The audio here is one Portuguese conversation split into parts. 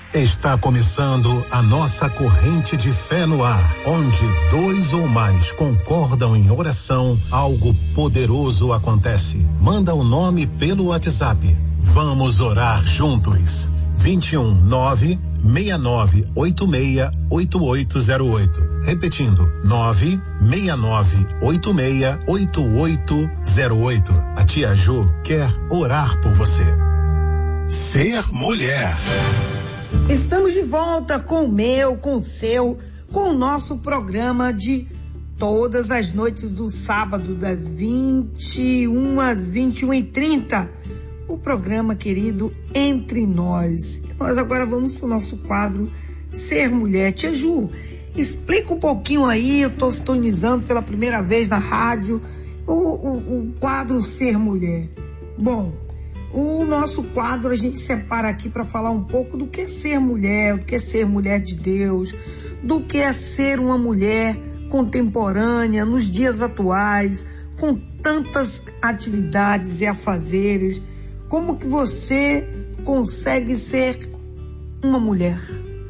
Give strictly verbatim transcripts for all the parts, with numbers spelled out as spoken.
Está começando a nossa corrente de fé no ar, onde dois ou mais concordam em oração, algo poderoso acontece. Manda o nome pelo WhatsApp. Vamos orar juntos. vinte e um, nove, seis nove oito seis, oito oito zero oito. Repetindo, nove, seis nove oito seis, oito oito zero oito. A tia Ju quer orar por você. Ser mulher. Estamos de volta com o meu, com o seu, com o nosso programa de todas as noites do sábado, das vinte e uma às vinte e uma e trinta. O programa querido Entre Nós. Nós agora vamos para o nosso quadro Ser Mulher. Tia Ju, explica um pouquinho aí, eu estou sintonizando pela primeira vez na rádio, o, o, o quadro Ser Mulher. Bom, o nosso quadro a gente separa aqui para falar um pouco do que é ser mulher, do que é ser mulher de Deus, do que é ser uma mulher contemporânea nos dias atuais, com tantas atividades e afazeres. Como que você consegue ser uma mulher?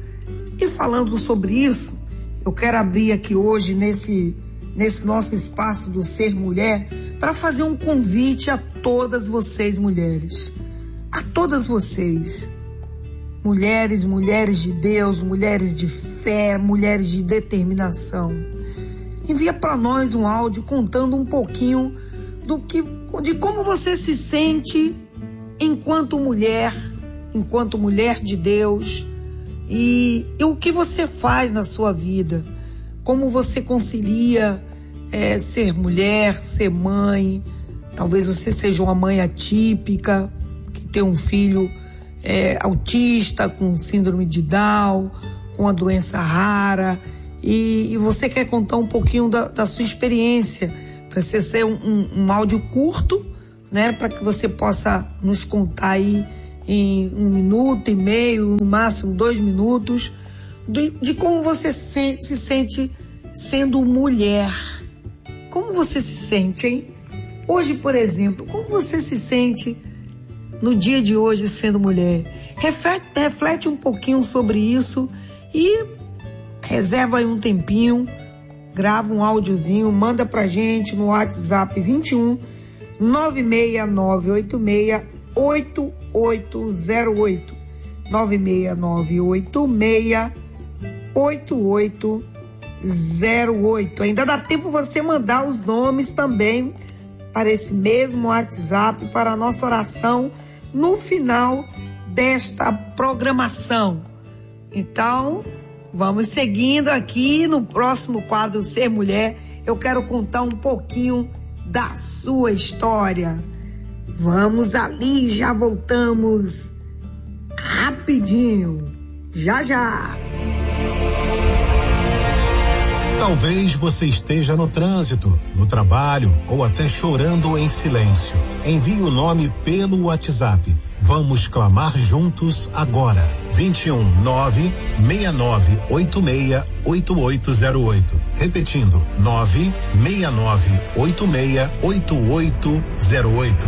E falando sobre isso, eu quero abrir aqui hoje nesse, nesse nosso espaço do Ser Mulher para fazer um convite a todas vocês mulheres, a todas vocês, mulheres, mulheres de Deus, mulheres de fé, mulheres de determinação. Envia para nós um áudio contando um pouquinho do que, de como você se sente enquanto mulher, enquanto mulher de Deus, e, e o que você faz na sua vida, como você concilia é, ser mulher, ser mãe. Talvez você seja uma mãe atípica, que tem um filho é, autista, com síndrome de Down, com uma doença rara, e, e você quer contar um pouquinho da, da sua experiência. Precisa ser um, um, um áudio curto, né, para que você possa nos contar aí em um minuto e meio, no máximo dois minutos, de, de como você se, se sente sendo mulher. Como você se sente, hein? Hoje, por exemplo, como você se sente no dia de hoje sendo mulher? Reflete, reflete um pouquinho sobre isso e reserva aí um tempinho, grava um áudiozinho, manda pra gente no WhatsApp vinte e um, nove seis nove oito seis, oito oito zero oito. nove seis nove oito seis, oito oito zero oito. Ainda dá tempo você mandar os nomes também para esse mesmo WhatsApp, para a nossa oração no final desta programação. Então, vamos seguindo aqui no próximo quadro Ser Mulher. Eu quero contar um pouquinho da sua história. Vamos ali, já voltamos rapidinho. Já, já. Talvez você esteja no trânsito, no trabalho ou até chorando em silêncio. Envie o nome pelo WhatsApp. Vamos clamar juntos agora. vinte e um, nove seis nove oito seis, oito oito zero oito. Repetindo, nove seis nove oito seis, oito oito zero oito.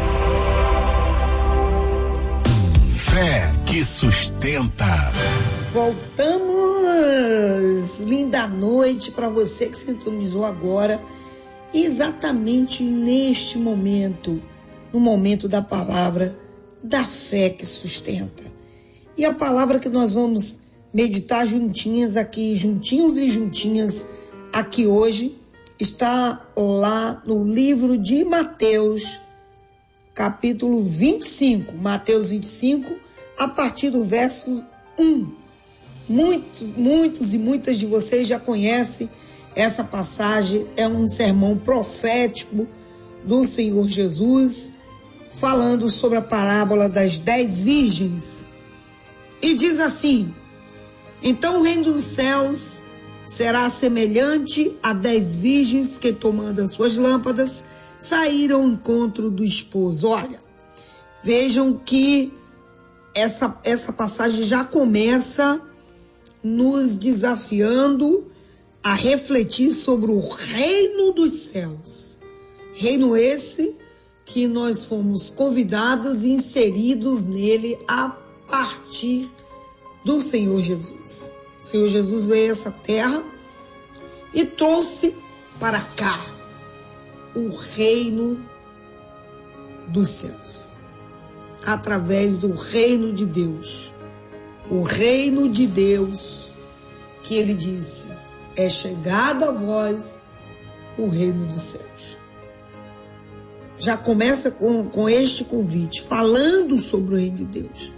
Fé que sustenta. Voltamos! Linda noite para você que sintonizou agora, exatamente neste momento, no momento da palavra da fé que sustenta. E a palavra que nós vamos meditar juntinhas aqui, juntinhos e juntinhas aqui hoje, está lá no livro de Mateus, capítulo vinte e cinco, Mateus vinte e cinco, a partir do verso um. Muitos, muitos e muitas de vocês já conhecem essa passagem, é um sermão profético do Senhor Jesus, falando sobre a parábola das dez virgens. E diz assim: então o reino dos céus será semelhante a dez virgens que, tomando as suas lâmpadas, saíram ao encontro do esposo. Olha, vejam que essa, essa passagem já começa nos desafiando a refletir sobre o reino dos céus. Reino esse que nós fomos convidados e inseridos nele a partir do Senhor Jesus. O Senhor Jesus veio a essa terra e trouxe para cá o reino dos céus, através do reino de Deus. O reino de Deus, que ele disse, é chegado a vós o reino dos céus. Já começa com, com este convite, falando sobre o reino de Deus.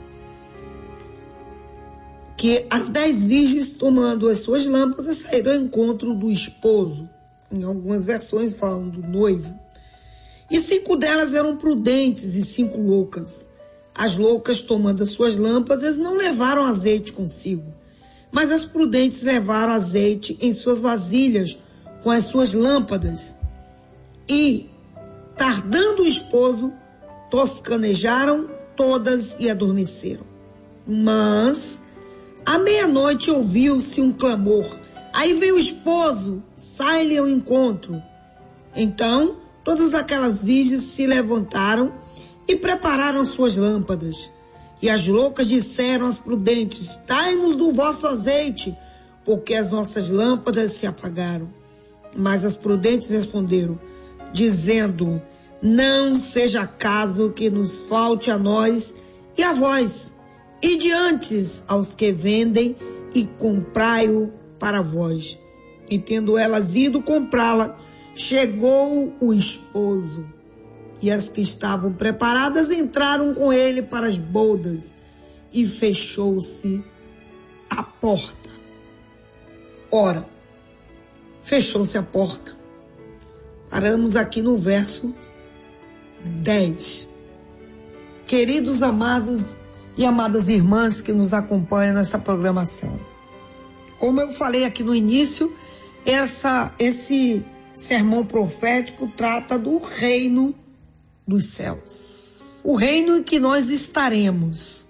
Que as dez virgens, tomando as suas lâmpadas, saíram ao encontro do esposo. Em algumas versões falam do noivo. E cinco delas eram prudentes e cinco loucas. As loucas, tomando as suas lâmpadas, não levaram azeite consigo, mas as prudentes levaram azeite em suas vasilhas com as suas lâmpadas. E, tardando o esposo, toscanejaram todas e adormeceram. Mas, à meia-noite ouviu-se um clamor. Aí veio o esposo, sai-lhe ao encontro. Então, todas aquelas virgens se levantaram e prepararam suas lâmpadas. E as loucas disseram às prudentes, dai-nos do vosso azeite, porque as nossas lâmpadas se apagaram. Mas as prudentes responderam, dizendo, não seja caso que nos falte a nós e a vós, e diante aos que vendem, e comprai-o para vós. E tendo elas ido comprá-la, chegou o esposo. E as que estavam preparadas entraram com ele para as bodas, e fechou-se a porta. Ora, fechou-se a porta. Paramos aqui no verso dez. Queridos amados e amadas irmãs que nos acompanham nessa programação. Como eu falei aqui no início, essa, esse sermão profético trata do reino dos céus. O reino em que nós estaremos.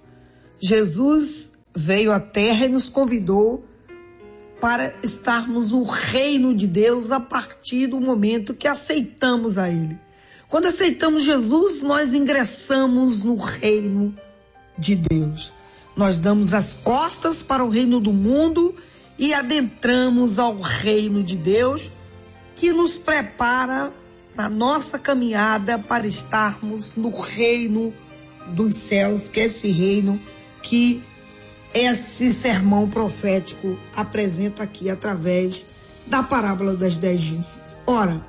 Jesus veio à terra e nos convidou para estarmos no reino de Deus a partir do momento que aceitamos a Ele. Quando aceitamos Jesus, nós ingressamos no reino de Deus. Nós damos as costas para o reino do mundo e adentramos ao reino de Deus, que nos prepara na nossa caminhada para estarmos no reino dos céus, que é esse reino que esse sermão profético apresenta aqui através da parábola das dez virgens. Ora,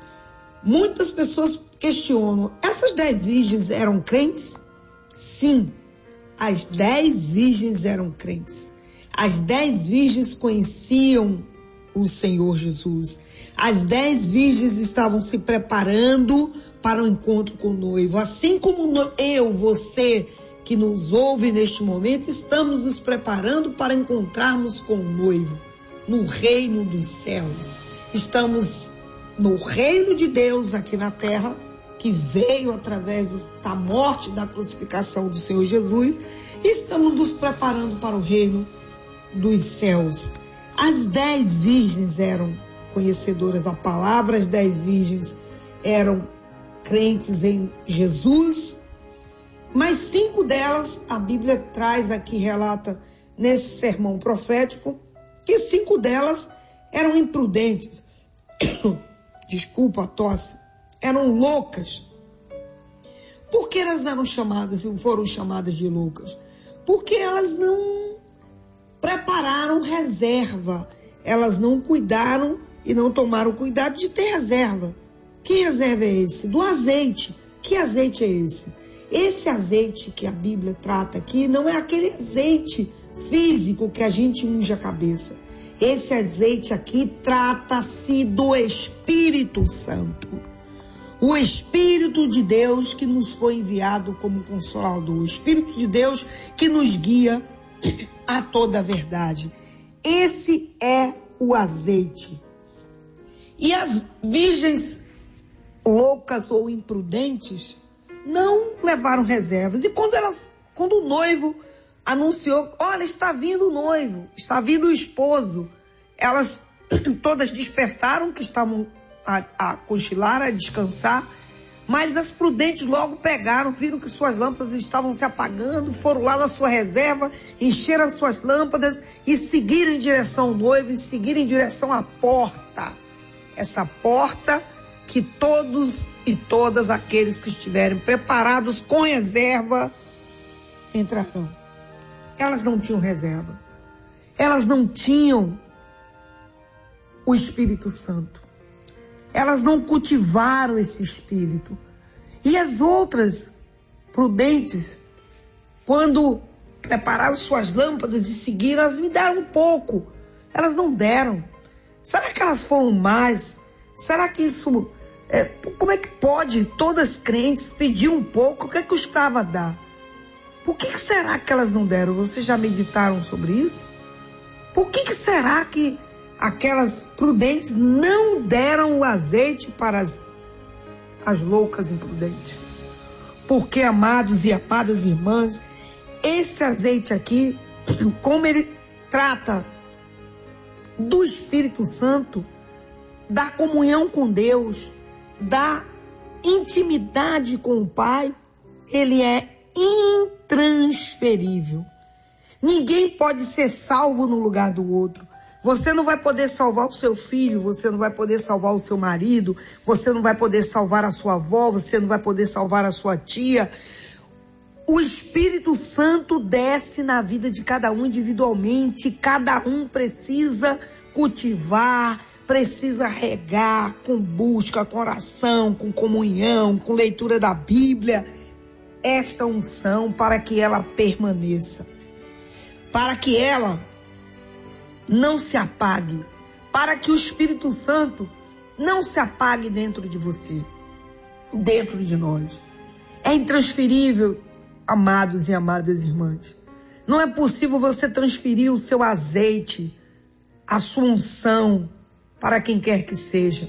muitas pessoas questionam, essas dez virgens eram crentes? Sim, as dez virgens eram crentes. As dez virgens conheciam o Senhor Jesus. As dez virgens estavam se preparando para o encontro com o noivo. Assim como eu, você que nos ouve neste momento, estamos nos preparando para encontrarmos com o noivo no reino dos céus. Estamos no reino de Deus aqui na terra, que veio através da morte e da crucificação do Senhor Jesus. E estamos nos preparando para o reino dos céus. As dez virgens eram conhecedoras da palavra, as dez virgens eram crentes em Jesus, mas cinco delas, a Bíblia traz aqui, relata nesse sermão profético, que cinco delas eram imprudentes, desculpa a tosse, eram loucas. Por que elas eram chamadas, foram chamadas de loucas? Porque elas não prepararam reserva, elas não cuidaram e não tomaram cuidado de ter reserva. Que reserva é esse? Do azeite. Que azeite é esse? Esse azeite que a Bíblia trata aqui não é aquele azeite físico que a gente unge a cabeça. Esse azeite aqui trata-se do Espírito Santo. O Espírito de Deus que nos foi enviado como Consolador. O Espírito de Deus que nos guia a toda a verdade. Esse é o azeite. E as virgens loucas ou imprudentes não levaram reservas. E quando elas, quando o noivo anunciou, olha, está vindo o noivo, está vindo o esposo, elas todas dispersaram, que estavam a, a cochilar, a descansar, Mas as prudentes logo pegaram, viram que suas lâmpadas estavam se apagando, foram lá na sua reserva, encheram as suas lâmpadas e seguiram em direção ao noivo, e seguiram em direção à porta. Essa porta que todos e todas aqueles que estiverem preparados com reserva entrarão. Elas não tinham reserva. Elas não tinham o Espírito Santo. Elas não cultivaram esse Espírito. E as outras prudentes, quando prepararam suas lâmpadas e seguiram, elas me deram um pouco. Elas não deram. Será que elas foram mais? Será que isso... É, como é que pode todas crentes pedir um pouco? O que é que custava dar? Por que, que será que elas não deram? Vocês já meditaram sobre isso? Por que, que será que aquelas prudentes não deram o azeite para as, as loucas imprudentes? Porque, amados e amadas irmãs, esse azeite aqui, como ele trata do Espírito Santo, da comunhão com Deus, da intimidade com o Pai, ele é intransferível. Ninguém pode ser salvo no lugar do outro. Você não vai poder salvar o seu filho, você não vai poder salvar o seu marido, você não vai poder salvar a sua avó, você não vai poder salvar a sua tia. O Espírito Santo desce na vida de cada um individualmente, cada um precisa cultivar, precisa regar com busca, com oração, com comunhão, com leitura da Bíblia, esta unção para que ela permaneça, para que ela não se apague, para que o Espírito Santo não se apague dentro de você, dentro de nós. É intransferível, amados e amadas irmãs. Não é possível você transferir o seu azeite, a sua unção, para quem quer que seja.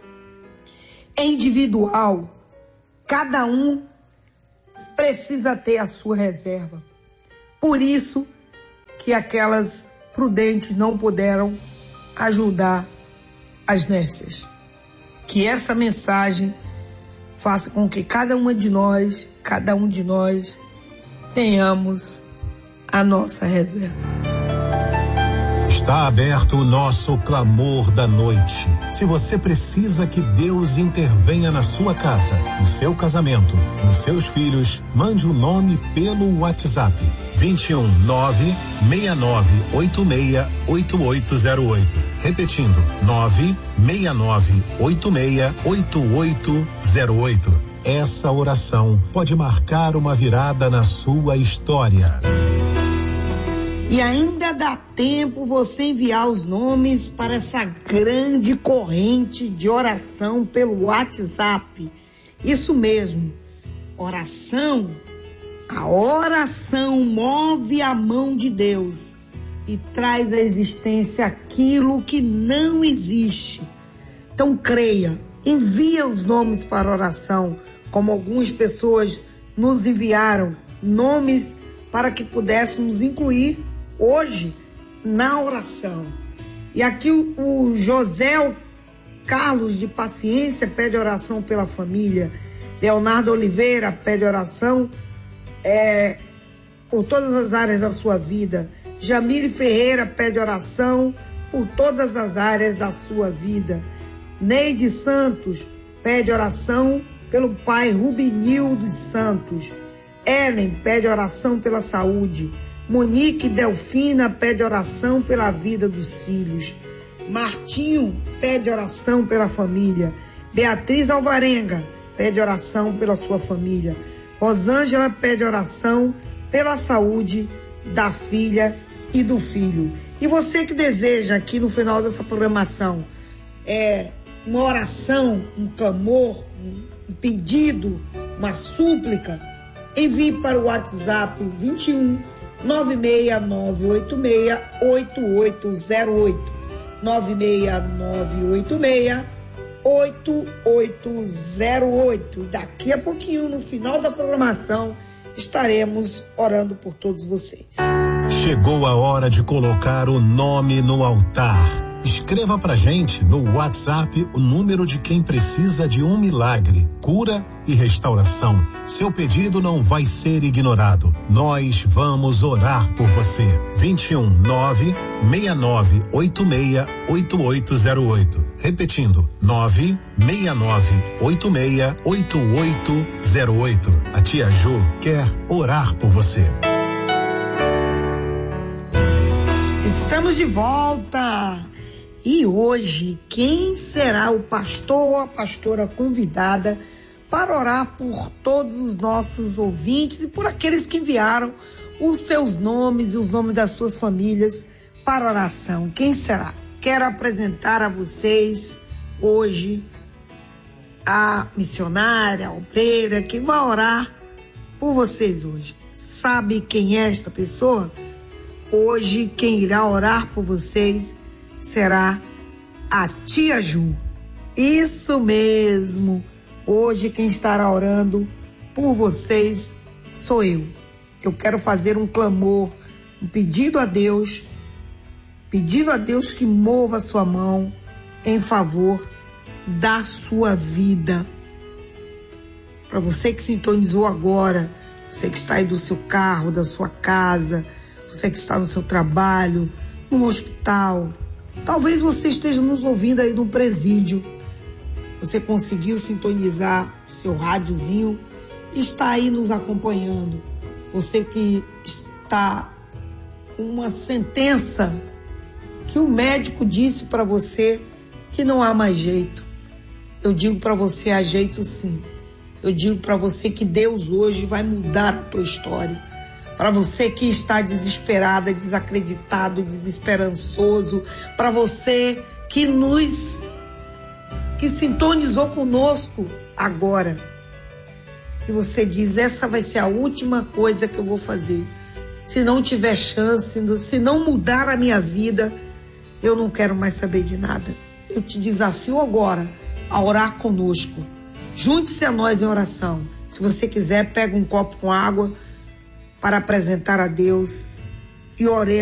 É individual. Cada um precisa ter a sua reserva. Por isso que aquelas prudentes não puderam ajudar as nécias. Que essa mensagem faça com que cada uma de nós, cada um de nós, tenhamos a nossa reserva. Está aberto o nosso clamor da noite. Se você precisa que Deus intervenha na sua casa, no seu casamento, nos seus filhos, mande o nome pelo WhatsApp. vinte e um, nove seis nove oito seis oito oito zero oito. Repetindo, nove seis nove oito seis oito oito zero oito. Essa oração pode marcar uma virada na sua história. E ainda dá tempo você enviar os nomes para essa grande corrente de oração pelo WhatsApp. Isso mesmo, oração. A oração move a mão de Deus e traz à existência aquilo que não existe. Então creia, envia os nomes para oração, como algumas pessoas nos enviaram nomes para que pudéssemos incluir hoje na oração. E aqui o, o José Carlos de Paciência pede oração pela família. Leonardo Oliveira pede oração é, por todas as áreas da sua vida. Jamile Ferreira pede oração por todas as áreas da sua vida. Neide Santos pede oração pelo pai Rubinil dos Santos. Ellen pede oração pela saúde. Monique Delfina pede oração pela vida dos filhos. Martinho pede oração pela família. Beatriz Alvarenga pede oração pela sua família. Rosângela pede oração pela saúde da filha e do filho. E você que deseja aqui no final dessa programação é uma oração, um clamor, um pedido, uma súplica, envie para o WhatsApp vinte e um, nove seis nove oito seis oito oito zero oito. nove seis nove oito seis oito oito zero oito. Daqui a pouquinho, no final da programação, estaremos orando por todos vocês. Chegou a hora de colocar o nome no altar. Escreva pra gente no WhatsApp o número de quem precisa de um milagre, cura e restauração. Seu pedido não vai ser ignorado. Nós vamos orar por você. vinte e um, nove seis nove oito seis oito oito zero oito. Repetindo, nove seis nove oito seis oito oito zero oito. A tia Ju quer orar por você. Estamos de volta. E hoje, quem será o pastor ou a pastora convidada para orar por todos os nossos ouvintes e por aqueles que enviaram os seus nomes e os nomes das suas famílias para oração? Quem será? Quero apresentar a vocês hoje a missionária, a obreira que vai orar por vocês hoje. Sabe quem é esta pessoa? Hoje, quem irá orar por vocês será a tia Ju. Isso mesmo. Hoje quem estará orando por vocês sou eu. Eu quero fazer um clamor, um pedido a Deus, pedindo a Deus que mova a sua mão em favor da sua vida. Para você que sintonizou agora, você que está aí do seu carro, da sua casa, você que está no seu trabalho, no hospital, talvez você esteja nos ouvindo aí no presídio. Você conseguiu sintonizar o seu rádiozinho e está aí nos acompanhando. Você que está com uma sentença que o médico disse para você que não há mais jeito. Eu digo para você, há jeito sim. Eu digo para você que Deus hoje vai mudar a tua história. Para você que está desesperada, desacreditado, desesperançoso, para você que nos, que sintonizou conosco agora, e você diz, essa vai ser a última coisa que eu vou fazer. Se não tiver chance, se não mudar a minha vida, eu não quero mais saber de nada. Eu te desafio agora a orar conosco. Junte-se a nós em oração. Se você quiser, pega um copo com água para apresentar a Deus e oremos.